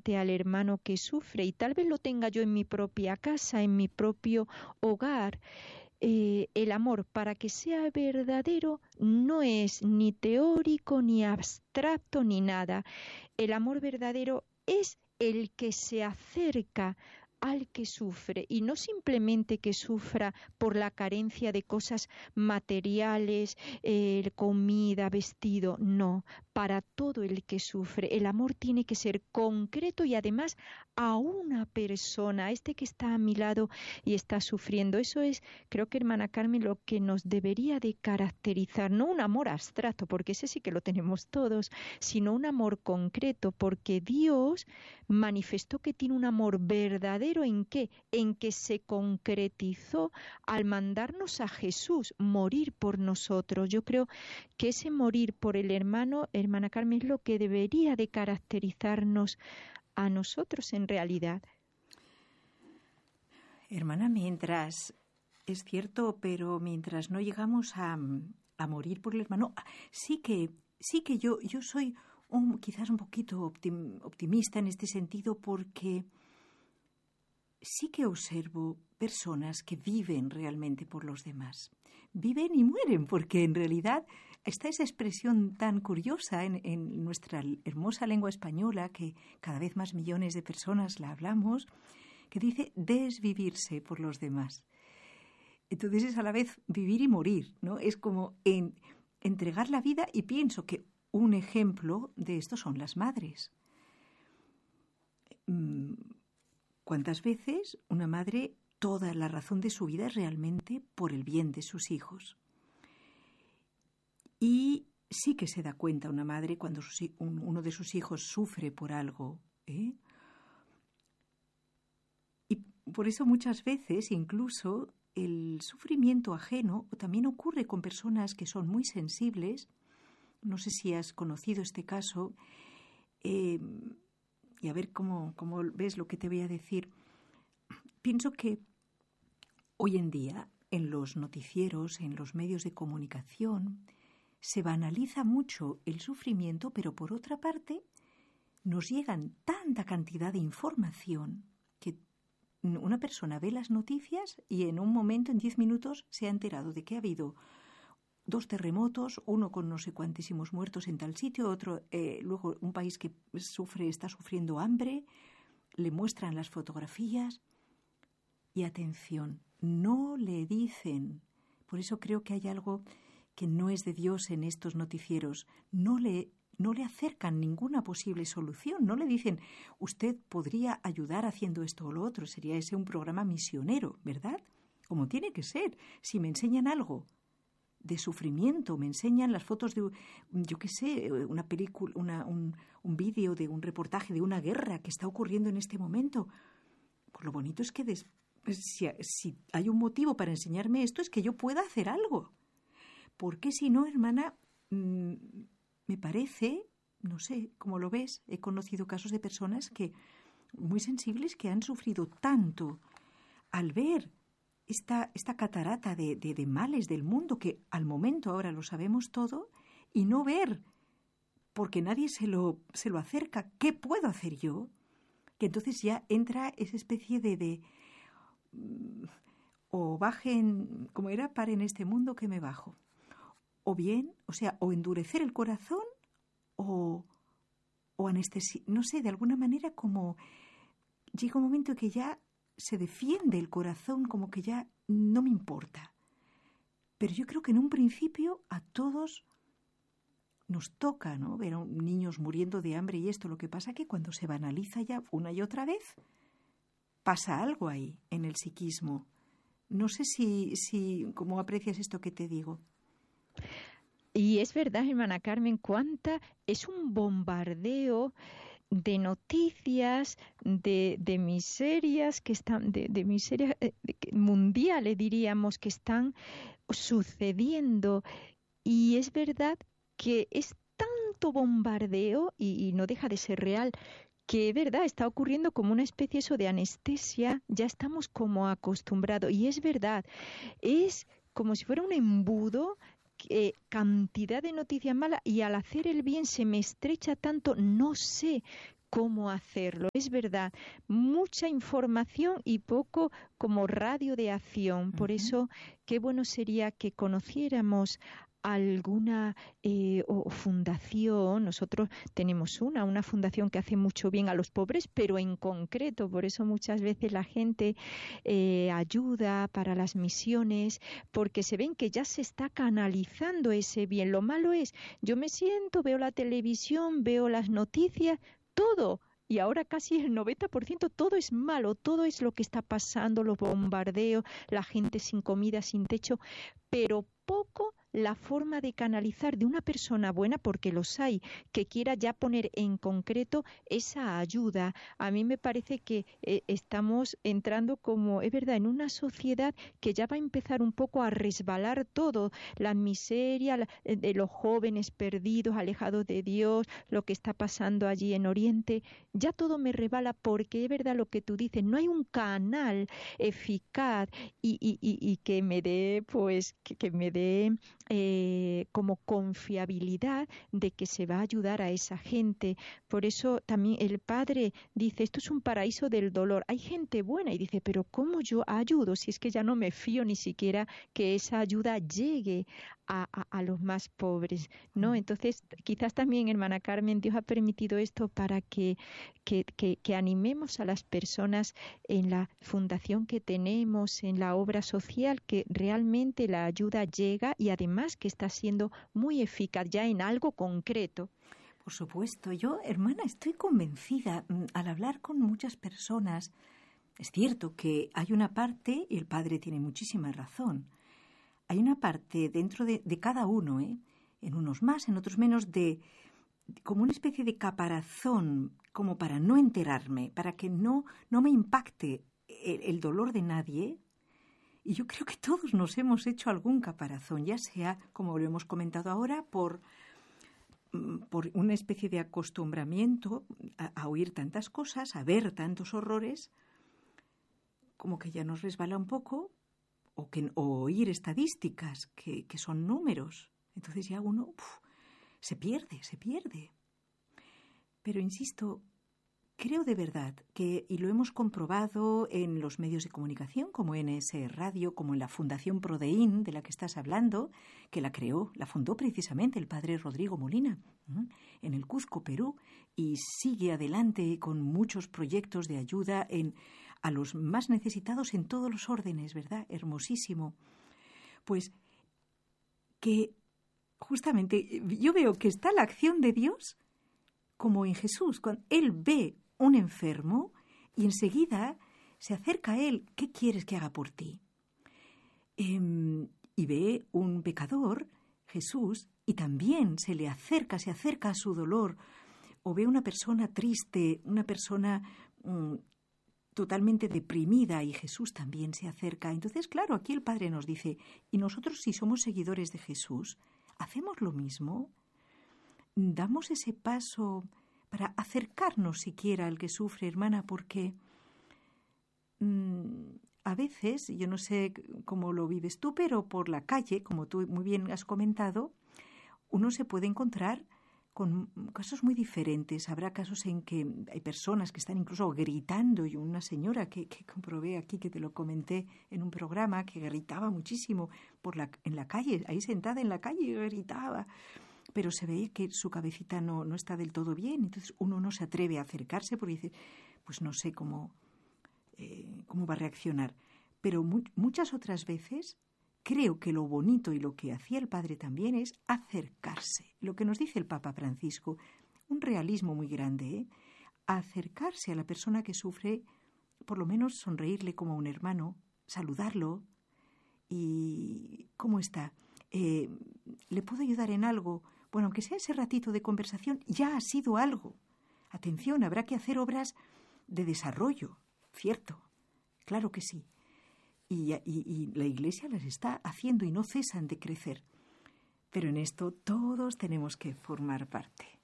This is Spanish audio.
frente al hermano que sufre, y tal vez lo tenga yo en mi propia casa, en mi propio hogar. El amor, para que sea verdadero, no es ni teórico, ni abstracto, ni nada. El amor verdadero es el que se acerca al que sufre, y no simplemente que sufra por la carencia de cosas materiales, comida, vestido, no, para todo el que sufre. El amor tiene que ser concreto y además a una persona, a este que está a mi lado y está sufriendo. Eso es, creo que, hermana Carmen, lo que nos debería de caracterizar, no un amor abstracto, porque ese sí que lo tenemos todos, sino un amor concreto, porque Dios manifestó que tiene un amor verdadero. ¿En qué? En que se concretizó al mandarnos a Jesús morir por nosotros. Yo creo que ese morir por el hermano, hermana Carmen, es lo que debería de caracterizarnos a nosotros en realidad. Hermana, mientras, es cierto, pero mientras no llegamos a morir por el hermano, sí que yo soy quizás un poquito optimista en este sentido, porque sí que observo personas que viven realmente por los demás. Viven y mueren, porque en realidad está esa expresión tan curiosa en nuestra hermosa lengua española, que cada vez más millones de personas la hablamos, que dice desvivirse por los demás. Entonces es a la vez vivir y morir, ¿no? Es como entregar la vida, y pienso que un ejemplo de esto son las madres. ¿Cuántas veces una madre, toda la razón de su vida es realmente por el bien de sus hijos? Y sí que se da cuenta una madre cuando uno de sus hijos sufre por algo, ¿eh? Y por eso muchas veces incluso el sufrimiento ajeno también ocurre con personas que son muy sensibles. No sé si has conocido este caso. Y a ver cómo ves lo que te voy a decir. Pienso que hoy en día en los noticieros, en los medios de comunicación, se banaliza mucho el sufrimiento, pero por otra parte nos llegan tanta cantidad de información que una persona ve las noticias y en un momento, en 10 minutos, se ha enterado de que ha habido 2 terremotos, uno con no sé cuantísimos muertos en tal sitio, otro, luego un país que está sufriendo hambre, le muestran las fotografías y atención, no le dicen, por eso creo que hay algo que no es de Dios en estos noticieros, no le acercan ninguna posible solución, no le dicen, usted podría ayudar haciendo esto o lo otro, sería ese un programa misionero, ¿verdad? Como tiene que ser. Si me enseñan algo de sufrimiento, me enseñan las fotos de, yo qué sé, una película, un vídeo de un reportaje de una guerra que está ocurriendo en este momento, pues lo bonito es que si hay un motivo para enseñarme esto es que yo pueda hacer algo. Porque si no, hermana, me parece, no sé cómo lo ves, he conocido casos de personas muy sensibles que han sufrido tanto al ver esta catarata de males del mundo, que al momento ahora lo sabemos todo, y no ver, porque nadie se lo acerca, ¿qué puedo hacer yo? Que entonces ya entra esa especie de o bajen, como era, paren este mundo que me bajo. O bien, o sea, o endurecer el corazón o anestesiar, no sé, de alguna manera como llega un momento que ya se defiende el corazón, como que ya no me importa. Pero yo creo que en un principio a todos nos toca, ¿no?, ver a niños muriendo de hambre y esto. Lo que pasa que cuando se banaliza ya una y otra vez, pasa algo ahí en el psiquismo. No sé si ¿cómo aprecias esto que te digo? Y es verdad, hermana Carmen, es un bombardeo de noticias, de miserias que están, de miserias mundiales, diríamos, que están sucediendo. Y es verdad que es tanto bombardeo, y no deja de ser real, que es verdad, está ocurriendo como una especie eso de anestesia, ya estamos como acostumbrados. Y es verdad, es como si fuera un embudo, cantidad de noticias malas, y al hacer el bien se me estrecha tanto, no sé cómo hacerlo. Es verdad, mucha información y poco como radio de acción. Por eso, qué bueno sería que conociéramos alguna o fundación. Nosotros tenemos una fundación que hace mucho bien a los pobres, pero en concreto, por eso muchas veces la gente ayuda para las misiones, porque se ven que ya se está canalizando ese bien. Lo malo es, yo me siento, veo la televisión, veo las noticias, todo. Y ahora casi el 90% todo es malo, todo es lo que está pasando, los bombardeos, la gente sin comida, sin techo, pero poco la forma de canalizar de una persona buena, porque los hay, que quiera ya poner en concreto esa ayuda. A mí me parece que estamos entrando como, es verdad, en una sociedad que ya va a empezar un poco a resbalar todo, la miseria de los jóvenes perdidos, alejados de Dios, lo que está pasando allí en Oriente, ya todo me rebala, porque es verdad lo que tú dices, no hay un canal eficaz y que me dé, pues, que me dé como confiabilidad de que se va a ayudar a esa gente. Por eso también el padre dice, esto es un paraíso del dolor. Hay gente buena y dice, pero ¿cómo yo ayudo si es que ya no me fío ni siquiera que esa ayuda llegue a los más pobres, ¿no? Entonces, quizás también, hermana Carmen, Dios ha permitido esto para que animemos a las personas en la fundación que tenemos, en la obra social, que realmente la ayuda llega y además que está siendo muy eficaz ya en algo concreto. Por supuesto, yo, hermana, estoy convencida, al hablar con muchas personas, es cierto que hay una parte, y el padre tiene muchísima razón, hay una parte dentro de cada uno, en unos más, en otros menos, de como una especie de caparazón, como para no enterarme, para que no me impacte el dolor de nadie. Y yo creo que todos nos hemos hecho algún caparazón, ya sea, como lo hemos comentado ahora, por una especie de acostumbramiento a oír tantas cosas, a ver tantos horrores, como que ya nos resbala un poco, o oír estadísticas que son números. Entonces ya uno se pierde. Pero insisto, creo de verdad que, y lo hemos comprobado en los medios de comunicación, como en NS Radio, como en la Fundación Prodeín, de la que estás hablando, que la fundó precisamente el padre Rodrigo Molina, en el Cuzco, Perú, y sigue adelante con muchos proyectos de ayuda a los más necesitados en todos los órdenes, ¿verdad? Hermosísimo. Pues que justamente yo veo que está la acción de Dios como en Jesús, cuando Él ve un enfermo y enseguida se acerca a Él. ¿Qué quieres que haga por ti? Y ve un pecador, Jesús, y también se acerca a su dolor. O ve una persona triste, una persona totalmente deprimida, y Jesús también se acerca. Entonces, claro, aquí el Padre nos dice, y nosotros, si somos seguidores de Jesús, ¿hacemos lo mismo? ¿Damos ese paso para acercarnos siquiera al que sufre, hermana? Porque a veces, yo no sé cómo lo vives tú, pero por la calle, como tú muy bien has comentado, uno se puede encontrar con casos muy diferentes. Habrá casos en que hay personas que están incluso gritando, y una señora que comprobé aquí, que te lo comenté en un programa, que gritaba muchísimo en la calle, ahí sentada en la calle, gritaba, pero se veía que su cabecita no está del todo bien. Entonces uno no se atreve a acercarse porque dice, pues no sé cómo va a reaccionar. Pero muchas otras veces creo que lo bonito, y lo que hacía el Padre también, es acercarse. Lo que nos dice el Papa Francisco, un realismo muy grande, acercarse a la persona que sufre, por lo menos sonreírle como a un hermano, saludarlo. ¿Y cómo está? ¿Le puedo ayudar en algo? Bueno, aunque sea ese ratito de conversación, ya ha sido algo. Atención, habrá que hacer obras de desarrollo, cierto, claro que sí. Y la Iglesia las está haciendo y no cesan de crecer. Pero en esto todos tenemos que formar parte.